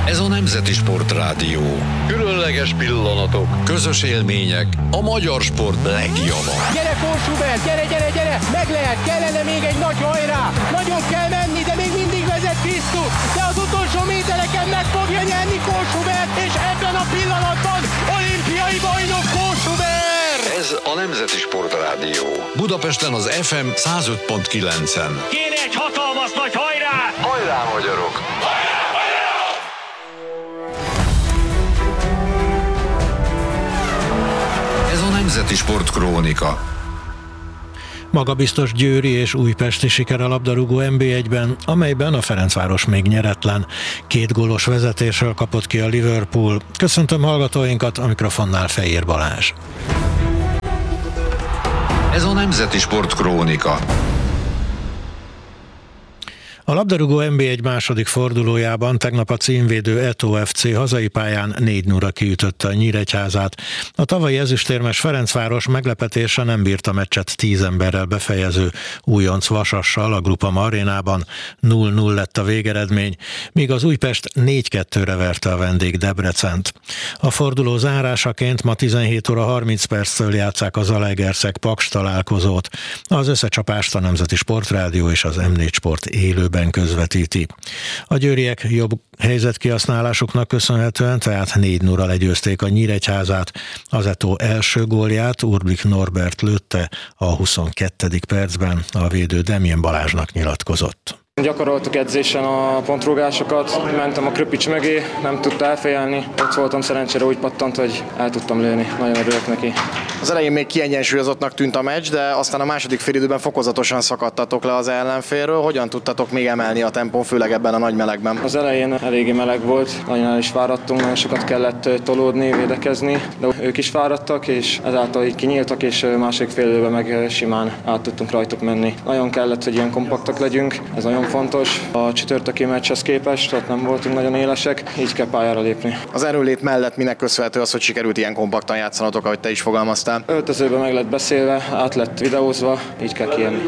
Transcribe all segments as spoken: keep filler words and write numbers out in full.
Ez a Nemzeti Sportrádió. Különleges pillanatok, közös élmények, a magyar sport legjava. Gyere Kósubert, gyere, gyere, gyere! Meg lehet, kellene még egy nagy hajrá! Nagyon kell menni, de még mindig vezet Krisztu, de az utolsó métereken meg fogja nyerni Kósubert, és ebben a pillanatban olimpiai bajnok Kósubert! Ez a Nemzeti Sportrádió. Budapesten az ef em száz öt pont kilencen. Kéne egy hatalmas nagy hajrá! Hajrá, magyarok! Ez a Nemzeti Sport Krónika. Magabiztos győri és újpesti siker a labdarúgó en bé egyben, amelyben a Ferencváros még nyeretlen. Két gólos vezetésről kapott ki a Liverpool. Köszöntöm hallgatóinkat, a mikrofonnál Fejér Balázs. Ez a Nemzeti Sport Krónika. A labdarúgó en bé egy második fordulójában tegnap a címvédő Eto ef cé hazai pályán négy nulla kiütötte a Nyíregyházát. A tavalyi ezüstérmes Ferencváros meglepetése nem bírta meccset tíz emberrel befejező újonc Vasassal a Groupama arénában. nulla nulla lett a végeredmény, míg az Újpest négy kettőre verte a vendég Debrecent. A forduló zárásaként ma tizenhét óra harminc perctől játsszák a Zalaegerszeg Paks találkozót. Az összecsapást a Nemzeti Sportrádió és az em négy Sport élőben közvetíti. A győriek jobb helyzetkihasználásuknak köszönhetően tehát négy nulla legyőzték a Nyíregyházát. Az Eto első gólját Urbik Norbert lőtte a huszonkettedik percben, a védő Demjén Balázsnak nyilatkozott. Gyakoroltuk edzésen a pontrúgásokat, mentem a Kröpics mögé, nem tudta elfejelni, ott voltam, szerencsére úgy pattant, hogy el tudtam lőni, nagyon örülök neki. Az elején még kiegyensúlyozottnak tűnt a meccs, de aztán a második félidőben fokozatosan szakadtatok le az ellenfélről. Hogyan tudtatok még emelni a tempón, főleg ebben a nagy melegben? Az elején eléggé meleg volt, nagyon el is fáradtunk, nagyon sokat kellett tolódni, védekezni, de ők is fáradtak, és ezáltal így kinyíltak, és második félidőben meg simán át tudtunk rajtuk menni. Nagyon kellett, hogy ilyen kompaktak legyünk, ez nagyon fontos. A csütörtöki meccshez képest, ott nem voltunk nagyon élesek, így kell pályára lépni. Az erőlét mellett minek köszönhető az, hogy sikerült ilyen kompaktan játszanatok, ahogy te is fogalmaztál? Öltözőben meg lett beszélve, át lett videózva, így kell kijönni.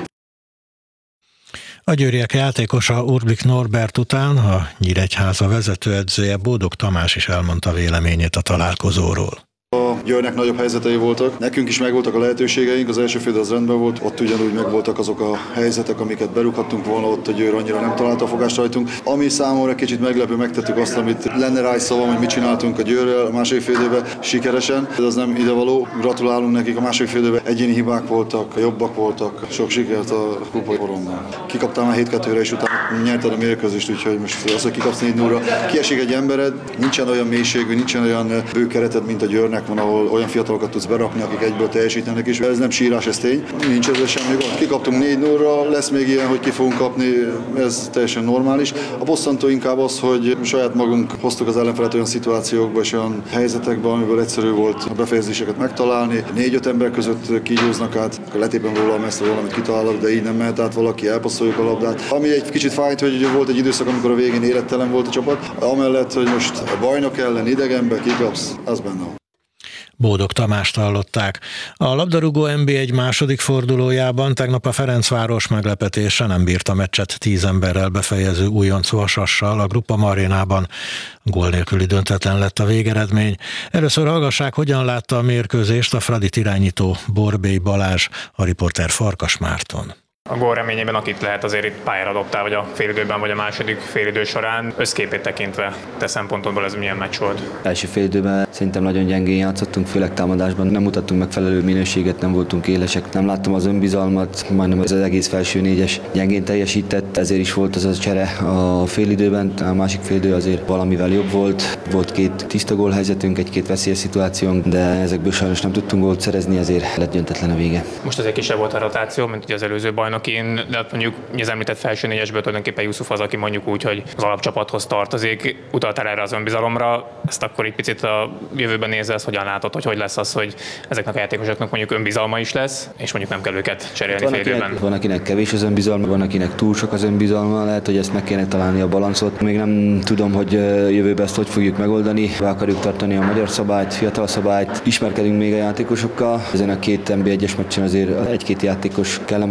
A győriek játékosa Urbik Norbert után a Nyíregyháza vezetőedzője Bódog Tamás is elmondta véleményét a találkozóról. A Győrnek nagyobb helyzetei voltak, nekünk is megvoltak a lehetőségeink, az első fél az rendben volt, ott ugyanúgy megvoltak azok a helyzetek, amiket berúghattunk volna, ott a Győr annyira nem találta a fogást rajtunk. Ami számomra kicsit meglepő, megtettük azt, amit lenne rá is szavam, hogy mit csináltunk a Győrrel a második fél időben sikeresen, de az nem idevaló. Gratulálunk nekik, a második fél időben egyéni hibák voltak, jobbak voltak, sok sikert a kupa porondban. Kikaptál már hét kettőre és utána nyerted a mérkőzést, úgyhogy most az, hogy kikapsz négy nullra, kiesik egy embered, nincsen olyan mélységű, nincsen olyan bő kereted, mint a Győrnek van, ahol olyan fiatalokat tudsz berakni, akik egyből teljesítenek, és ez nem sírás, ez tény. Nincs ezzel semmi gond. Kikaptunk négy nullra, lesz még ilyen, hogy ki fogunk kapni, ez teljesen normális. A bosszantó inkább az, hogy saját magunk hoztuk az ellenfelet olyan szituációkba és olyan helyzetekbe, amiből egyszerű volt a befejezéseket megtalálni. Négy-öt ember között kígyóznak át, letépem róla a messzre valamit kitalálok, de így nem mehet át valaki, elpasszoljuk a labdát. Ami egy kicsit fájt, hogy volt egy időszak, amikor a végén érettelen volt a csapat. Amellett, hogy most a bajnok ellen idegenbe kikapsz, az benne van. Bódog Tamást hallották. A labdarúgó en bé egy második fordulójában tegnap a Ferencváros meglepetése nem bírta meccset tíz emberrel befejező újonc Vasassal a Groupama arénában. Gól nélküli döntetlen lett a végeredmény. Először hallgassák, hogyan látta a mérkőzést a Fradit irányító Borbély Balázs, a riporter Farkas Márton. A gól reményében akit lehet azért itt pályára dobtál, vagy a félidőben, vagy a második félidő során, összképét tekintve te szempontodból ez milyen meccs volt? Első félidőben szerintem nagyon gyengén játszottunk, főleg támadásban nem mutattunk megfelelő minőséget, nem voltunk élesek, nem láttam az önbizalmat, majdnem az egész felső négyes gyengén teljesített, ezért is volt az a csere a félidőben, a másik félidő azért valamivel jobb volt, volt két tiszta gólhelyzetünk, egy-két veszélyes szituációnk, de ezekből sajnos nem tudtunk gólt szerezni, ezért lett döntetlen a vége. Most azért kisebb volt a rotáció, mint ugye az előző bajnokin, de mondjuk az említett felső négyesből tulajdonképpen Yusuf az, aki mondjuk úgy, hogy az alapcsapathoz tartozik, utaltál erre az önbizalomra, ezt akkor egy picit a jövőben nézve, ezt hogyan látod, hogy hogy lesz az, hogy ezeknek a játékosoknak mondjuk önbizalma is lesz, és mondjuk nem kell őket cserélni fél időben. Van, akinek kevés az önbizalma, van, akinek túl sok az önbizalma, lehet, hogy ezt meg kéne találni a balancot. Még nem tudom, hogy jövőben ezt hogy fogjuk megoldani, be akarjuk tartani a magyar szabályt, fiatal szabályt, ismerkedünk még a játékosokkal. Ezen a két en bé egyes meccsen azért egy-két játékos kellemetlen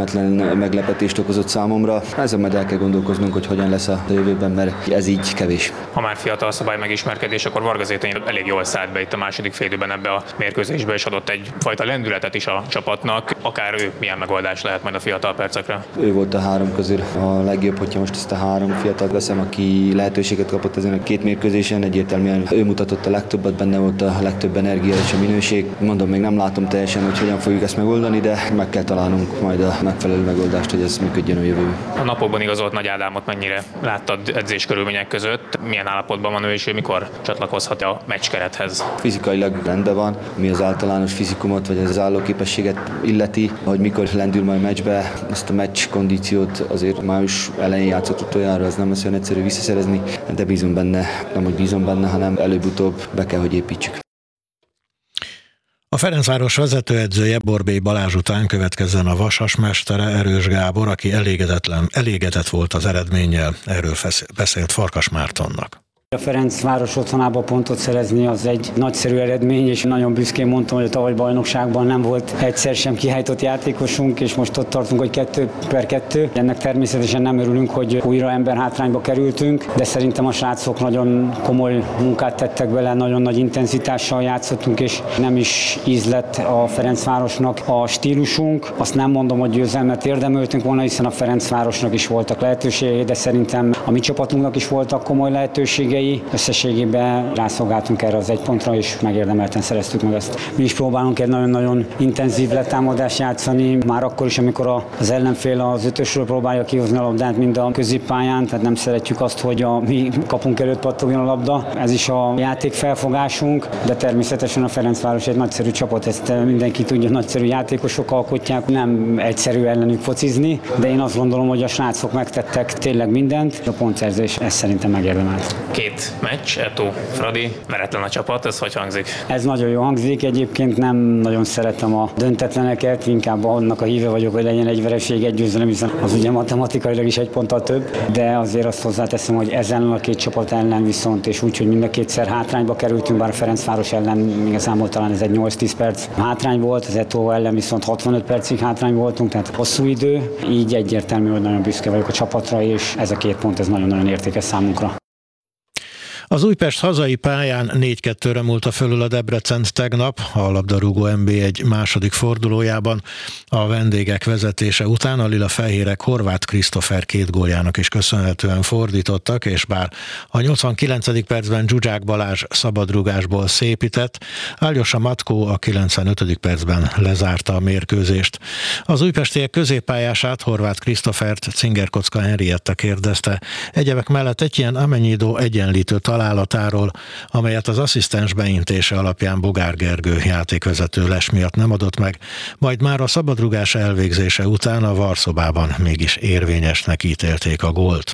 meglepetést okozott számomra. Ezzel majd el kell gondolkoznunk, hogy hogyan lesz a jövőben, mert ez így kevés. Ha már fiatal szabály megismerkedés, akkor Varga Zétényi elég jól szállt be itt a második félidőben ebbe a mérkőzésbe, és adott egyfajta lendületet is a csapatnak. Akár ő milyen megoldás lehet majd a fiatal percekre? Ő volt a három közül a legjobb, hogyha most ezt a három fiatalt veszem, aki lehetőséget kapott ezen a két mérkőzésen. Egyértelműen ő mutatott a legtöbbet, benne volt a legtöbb energia és a minőség. Mondom, még nem látom teljesen, hogy hogyan fogjuk ezt megoldani, de meg kell találnunk majd a megfelelő megoldást, hogy ez működjön a jövőben. A napokban igazolt Nagy Ádámot mennyire láttad edzés körülmények között? Milyen állapotban van ő, és ő mikor csatlakozhat a meccskerethez? Fizikailag rendben van, mi az általános fizikumot vagy az állóképességet illeti, hogy mikor lendül majd meccsbe, ezt a meccs kondíciót azért május elején játszott utoljára, az nem lesz olyan egyszerű visszaszerezni, de bízom benne, nem hogy bízom benne, hanem előbb-utóbb be kell, hogy építsük. A Ferencváros vezetőedzője Borbély Balázs után következzen a Vasas mestere Erős Gábor, aki elégedetlen, elégedett volt az eredménnyel, erről beszélt Farkas Mártonnak. A Ferencváros otthonában pontot szerezni az egy nagyszerű eredmény, és nagyon büszkén mondtam, hogy a tavaly bajnokságban nem volt egyszer sem kihajtott játékosunk, és most ott tartunk, hogy kettő per kettő. Ennek természetesen nem örülünk, hogy újra ember hátrányba kerültünk, de szerintem a srácok nagyon komoly munkát tettek bele, nagyon nagy intenzitással játszottunk, és nem is ízlett a Ferencvárosnak a stílusunk. Azt nem mondom, hogy győzelmet érdemeltünk volna, hiszen a Ferencvárosnak is voltak lehetőségei, de szerintem a mi csapatunknak is voltak komoly lehetőségei. Összességében rászolgáltunk erre az egy pontra, és megérdemelten szereztük meg ezt. Mi is próbálunk egy nagyon-nagyon intenzív letámadást játszani, már akkor is, amikor az ellenfél az ötösről próbálja kihozni a labdát, mind a középpályán, tehát nem szeretjük azt, hogy a mi kapunk előtt pattogjon a labda. Ez is a játék felfogásunk, de természetesen a Ferencváros egy nagyszerű csapat, ezt mindenki tudja, nagyszerű játékosok alkotják, nem egyszerű ellenük focizni, de én azt gondolom, hogy a srácok megtettek tényleg mindent, a pontszerzés ezt szerintem megérdemelt. Két meccs, Eto, Fradi, veretlen a csapat, ez hogy hangzik? Ez nagyon jó hangzik, egyébként nem nagyon szeretem a döntetleneket, inkább annak a híve vagyok, hogy legyen egy vereség, egy győzelem, hiszen az ugye matematikailag is egy ponttal több, de azért azt hozzáteszem, hogy ezen a két csapat ellen viszont, és úgy, hogy mind a kétszer hátrányba kerültünk, bár a Ferencváros ellen igazából talán ez egy nyolc-tíz perc hátrány volt, az Eto ellen viszont hatvanöt percig hátrány voltunk, tehát hosszú idő, így egyértelmű, hogy nagyon büszke vagyok a csapatra, és ez a két pont ez nagyon-nagyon értékes számunkra. Az Újpest hazai pályán négy kettőre múlta fölül a Debrecent tegnap, a labdarúgó en bé egy második fordulójában. A vendégek vezetése után a lila-fehérek Horváth Krisztofer két góljának is köszönhetően fordítottak, és bár a nyolcvankilencedik percben Zsuzsák Balázs szabadrugásból szépített, Áljosa Matkó a kilencvenötödik percben lezárta a mérkőzést. Az újpestiek középpályását, Horváth Krisztofert Cingerkocka Henrietta kérdezte. Egyebek mellett Etienne Amenyido egyenlítő találatáról, amelyet az asszisztens beintése alapján Bogár Gergő játékvezető les miatt nem adott meg, majd már a szabadrugás elvégzése után a varszobában mégis érvényesnek ítélték a gólt.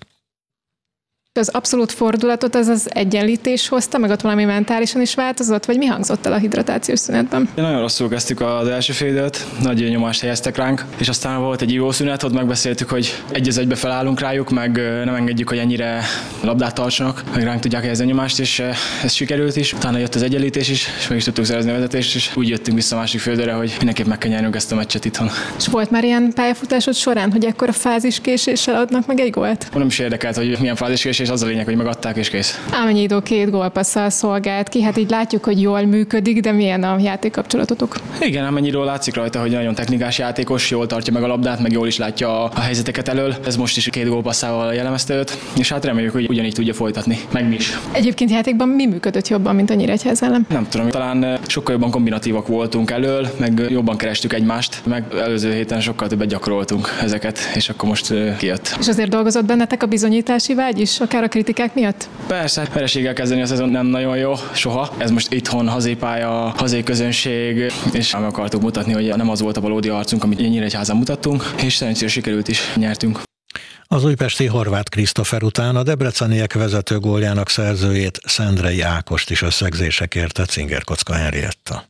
Az abszolút fordulatot az az egyenlítés hozta, meg ott valami mentálisan is változott, vagy mi hangzott el a hidratációs szünetben? Nagyon rosszul kezdtük az első fél időt, nagy nyomást helyeztek ránk, és aztán volt egy ivószünet, ott megbeszéltük, hogy egy az egybe felállunk rájuk, meg nem engedjük, hogy ennyire labdát tartsanak, meg ránk tudják helyezni a nyomást, és ez sikerült is. Utána jött az egyenlítés is, és meg is tudtuk szerezni a vezetést, és úgy jöttünk vissza a másik fél időre, hogy mindenképp meg kell nyernünk ezt a meccset itthon. És volt már ilyen pályafutásod során, hogy ekkor a fáziskéséssel adnak meg egy gólt? Nem is érdekelt, hogy milyen fáziskésés, az a lényeg, hogy megadták és kész. Amenyido két gólpasszal szolgált ki, hát így látjuk, hogy jól működik, de milyen a játékkapcsolatotok? Igen, amennyiről látszik rajta, hogy nagyon technikás játékos, jól tartja meg a labdát, meg jól is látja a helyzeteket elől. Ez most is két gólpasszával jellemezte őt, és hát reméljük, hogy ugyanígy tudja folytatni, meg mi is. Egyébként játékban mi működött jobban, mint a Nyíregyháza ellen? Nem tudom, talán sokkal jobban kombinatívak voltunk elől, meg jobban kerestük egymást, meg előző héten sokkal többet gyakoroltunk ezeket, és akkor most kijött. És azért dolgozott bennetek a bizonyítási vágy is, akár a kritikák miatt? Persze, vereséggel kezdeni a szezon nem nagyon jó, soha. Ez most itthon hazépálya, hazai közönség, és meg akartuk mutatni, hogy nem az volt a valódi arcunk, amit Nyíregyházán mutattunk, és szerencsére sikerült is, nyertünk. Az újpesti Horváth Krisztofer után a debreceniek vezető góljának szerzőjét, Szendrei Ákost is összegzésre kérte Cingerkocka Henrietta.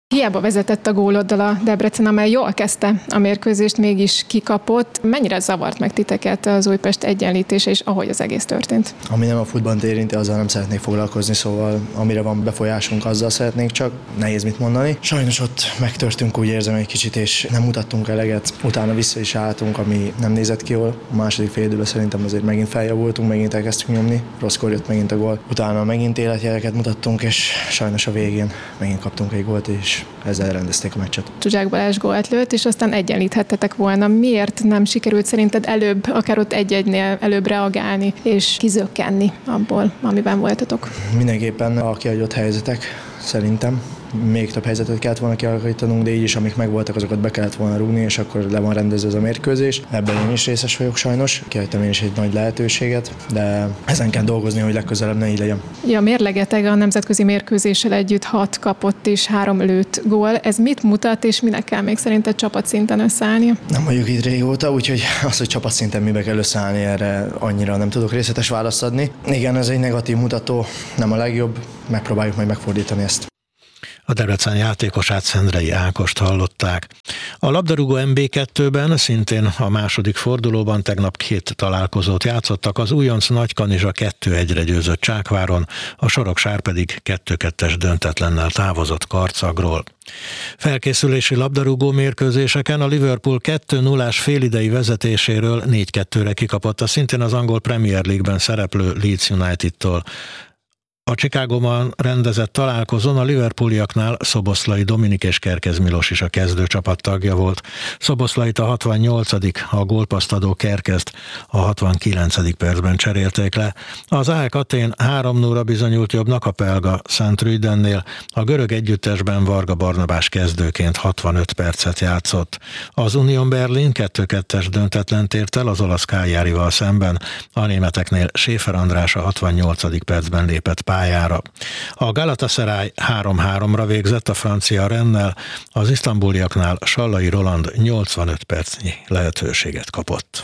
Hiába vezetett a góloddal a Debrecen, amely jól kezdte a mérkőzést, mégis kikapott. Mennyire zavart meg titeket az Újpest egyenlítése, és ahogy az egész történt? Ami nem a futballt érinti, azzal nem szeretnék foglalkozni, szóval amire van befolyásunk, azzal szeretnék csak. Nehéz mit mondani. Sajnos ott megtörtünk, úgy érzem egy kicsit, és nem mutattunk eleget. Utána vissza is álltunk, ami nem nézett ki jól. A második fél időben szerintem azért megint feljavultunk, megint elkezdtünk nyomni. Rosszkor jött megint a gól. Utána megint életjeleket mutattunk, és sajnos a végén megint kaptunk egy gólt, és ezzel rendezték a meccset. Zsuzsák Balázs gólt lőtt, és aztán egyenlíthettetek volna. Miért nem sikerült szerinted előbb, akár ott egy-egynél előbb reagálni, és kizökkenni abból, amiben voltatok? Mindenképpen a kihagyott helyzetek, szerintem. Még több helyzetet kellett volna kialakítanunk, de így is, amik megvoltak, azokat be kellett volna rúgni, és akkor le van rendezve ez a mérkőzés. Ebben én is részes vagyok sajnos. Kihagytam én is egy nagy lehetőséget, de ezen kell dolgozni, hogy legközelebb ne így legyen. Ja, mérlegeteg a nemzetközi mérkőzéssel együtt hat kapott és három lőtt gól. Ez mit mutat, és minek kell még szerinted csapatszinten összeállnia? Nem vagyok itt régóta, úgyhogy az, hogy csapatszinten mibe kell összeállni, erre annyira nem tudok részletes választ adni. Igen, ez egy negatív mutató, nem a legjobb, megpróbáljuk majd megfordítani ezt. A Debrecen játékosát, Szendrei Ákost hallották. A labdarúgó em bé kettőben szintén a második fordulóban tegnap két találkozót játszottak, az újonc Nagykanizsa kettő egyre győzött Csákváron, a Soroksár pedig kettő kettes döntetlennel távozott Karcagról. Felkészülési labdarúgó mérkőzéseken a Liverpool kettő nullás félidei vezetéséről négy kettőre kikapott a szintén az angol Premier League-ben szereplő Leeds United-tól. A Chicagóban rendezett találkozón a Liverpooliaknál Szoboszlai Dominik és Kerkez Milos is a kezdőcsapat tagja volt. Szoboszlait a hatvannyolcadik a gólpaszt adó Kerkezt a hatvankilencedik percben cserélték le. Az á e ká Atén három nullra bizonyult jobbnak a Pelga Szent-Rüdennél, a görög együttesben Varga Barnabás kezdőként hatvanöt percet játszott. Az Union Berlin kettő kettes döntetlen tért el az olasz Cagliarival szemben, a németeknél Schäfer András a hatvannyolcadik percben lépett pályára. A Galatasaray három háromra végzett a francia Rennnel, az isztambuliaknál Sallai Roland nyolcvanöt percnyi lehetőséget kapott.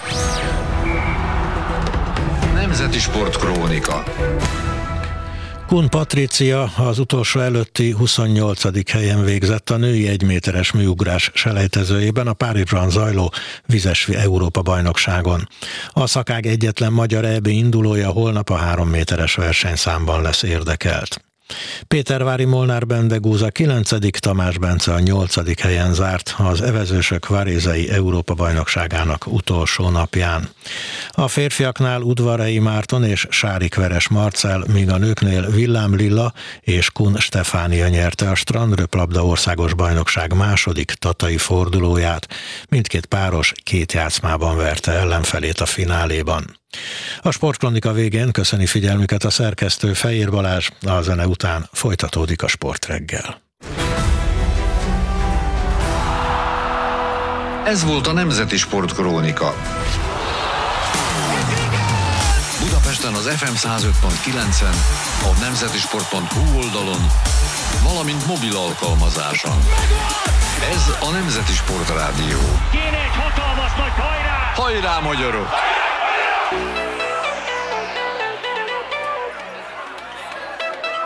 Nemzeti Sport Krónika. Kun Patricia az utolsó előtti huszonnyolcadik helyen végzett a női egyméteres műugrás selejtezőjében a Párizsban zajló vizes Európa-bajnokságon. A szakág egyetlen magyar é bé indulója holnap a három méteres versenyszámban lesz érdekelt. Pétervári Molnár Bendegúza kilencedik, Tamás Bence a nyolcadik helyen zárt az evezősök Varézei Európa-bajnokságának utolsó napján. A férfiaknál Udvarhelyi Márton és Sárik Veres Marcell, míg a nőknél Villám Lilla és Kun Stefánia nyerte a strandröplabda országos bajnokság második tatai fordulóját. Mindkét páros két játszmában verte ellenfelét a fináléban. A Sportkronika végén köszöni figyelmüket a szerkesztő Fejér Balázs, a zene után folytatódik a Sportreggel. Ez volt a Nemzeti Sport Krónika. Budapesten az ef em száz öt pont kilencen, a nemzetisport pont hu oldalon, valamint mobil alkalmazáson. Ez a Nemzeti Sport Rádió. Kéne egy hatalmas nagy hajrá! Hajrá, magyarok!